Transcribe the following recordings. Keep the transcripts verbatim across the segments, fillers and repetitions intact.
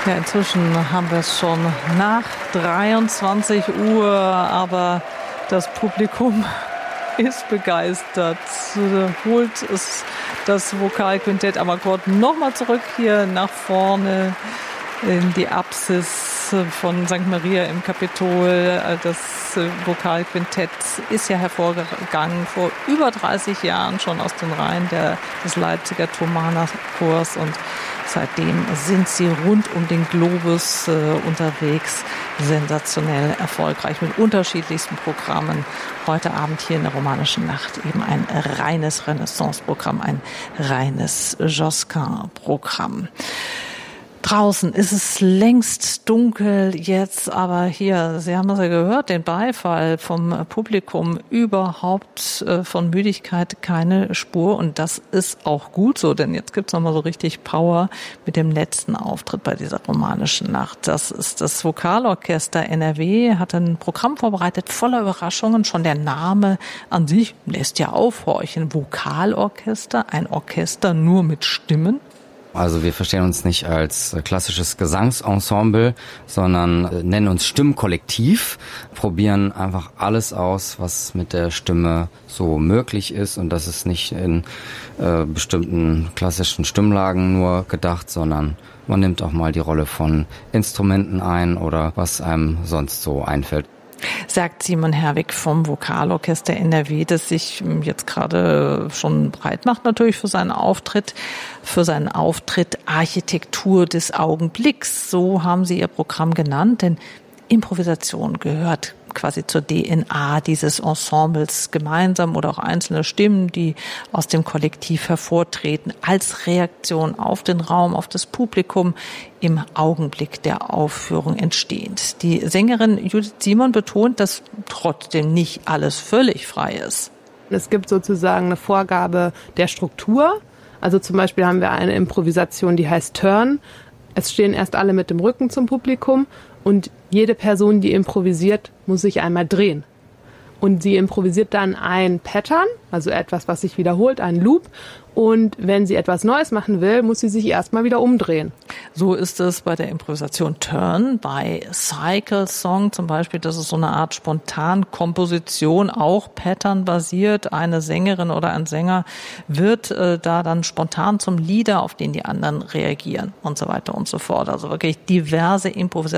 Ja, inzwischen haben wir es schon nach dreiundzwanzig Uhr, aber das Publikum ist begeistert. Holt es das Vokalquintett Amarcord nochmal zurück hier nach vorne in die Apsis von Sankt Maria im Kapitol. Das Vokalquintett ist ja hervorgegangen vor über dreißig Jahren schon aus den Reihen der, des Leipziger Thomanerchors und seitdem sind sie rund um den Globus äh, unterwegs, sensationell erfolgreich mit unterschiedlichsten Programmen. Heute Abend hier in der Romanischen Nacht eben ein reines Renaissance-Programm, ein reines Josquin-Programm. Draußen ist es längst dunkel jetzt, aber hier, Sie haben es ja gehört, den Beifall vom Publikum, überhaupt äh, von Müdigkeit keine Spur und das ist auch gut so, denn jetzt gibt's nochmal so richtig Power mit dem letzten Auftritt bei dieser Romanischen Nacht. Das ist das Vokalorchester N R W, hat ein Programm vorbereitet voller Überraschungen. Schon der Name an sich lässt ja aufhorchen. Vokalorchester, ein Orchester nur mit Stimmen. Also wir verstehen uns nicht als klassisches Gesangsensemble, sondern nennen uns Stimmkollektiv, probieren einfach alles aus, was mit der Stimme so möglich ist. Und das ist nicht in äh, bestimmten klassischen Stimmlagen nur gedacht, sondern man nimmt auch mal die Rolle von Instrumenten ein oder was einem sonst so einfällt. Sagt Simon Herwig vom Vokalorchester N R W, das sich jetzt gerade schon breit macht natürlich für seinen Auftritt, für seinen Auftritt Architektur des Augenblicks. So haben sie ihr Programm genannt, denn Improvisation gehört quasi zur D N A dieses Ensembles, gemeinsam oder auch einzelne Stimmen, die aus dem Kollektiv hervortreten, als Reaktion auf den Raum, auf das Publikum, im Augenblick der Aufführung entstehend. Die Sängerin Judith Simon betont, dass trotzdem nicht alles völlig frei ist. Es gibt sozusagen eine Vorgabe der Struktur. Also zum Beispiel haben wir eine Improvisation, die heißt Turn. Es stehen erst alle mit dem Rücken zum Publikum und jede Person, die improvisiert, muss sich einmal drehen. Und sie improvisiert dann ein Pattern, also etwas, was sich wiederholt, ein Loop. Und wenn sie etwas Neues machen will, muss sie sich erstmal wieder umdrehen. So ist es bei der Improvisation Turn, bei Cycle Song zum Beispiel. Das ist so eine Art Spontankomposition, auch Pattern-basiert. Eine Sängerin oder ein Sänger wird äh, da dann spontan zum Leader, auf den die anderen reagieren und so weiter und so fort. Also wirklich diverse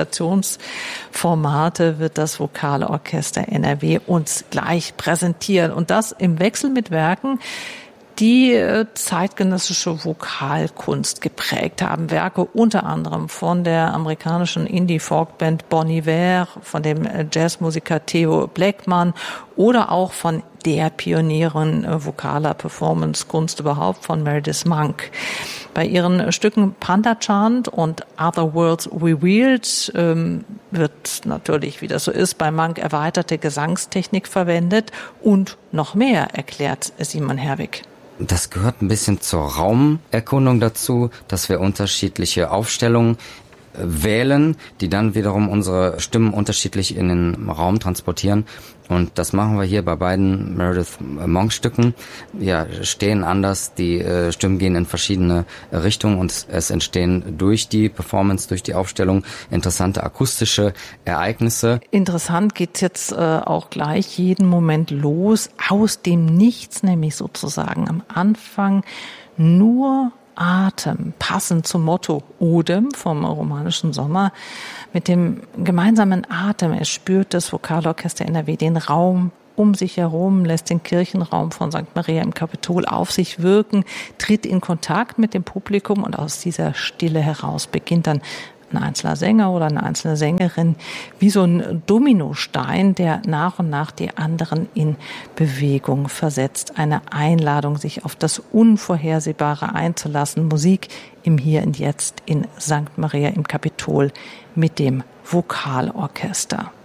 Improvisationsformate wird das Vokalorchester N R W uns gleich präsentieren. Und das im Wechsel mit Werken, die zeitgenössische Vokalkunst geprägt haben. Werke unter anderem von der amerikanischen Indie-Folk-Band Bon Iver, von dem Jazzmusiker Theo Blackman oder auch von der Pionierin vokaler Performance-Kunst überhaupt, von Meredith Monk. Bei ihren Stücken Panda Chant und Other Worlds Revealed ähm, wird natürlich, wie das so ist, bei Monk erweiterte Gesangstechnik verwendet und noch mehr, erklärt Simon Herwig. Das gehört ein bisschen zur Raumerkundung dazu, dass wir unterschiedliche Aufstellungen wählen, die dann wiederum unsere Stimmen unterschiedlich in den Raum transportieren. Und das machen wir hier bei beiden Meredith Monk Stücken. Ja, stehen anders, die äh, Stimmen gehen in verschiedene Richtungen und es entstehen durch die Performance, durch die Aufstellung interessante akustische Ereignisse. Interessant geht's jetzt äh, auch gleich jeden Moment los, aus dem Nichts, nämlich sozusagen am Anfang nur Atem, passend zum Motto Odem vom Romanischen Sommer. Mit dem gemeinsamen Atem erspürt das Vokalorchester N R W den Raum um sich herum, lässt den Kirchenraum von Sankt Maria im Kapitol auf sich wirken, tritt in Kontakt mit dem Publikum und aus dieser Stille heraus beginnt dann ein einzelner Sänger oder eine einzelne Sängerin wie so ein Dominostein, der nach und nach die anderen in Bewegung versetzt. Eine Einladung, sich auf das Unvorhersehbare einzulassen. Musik im Hier und Jetzt in Sankt Maria im Kapitol mit dem Vokalorchester.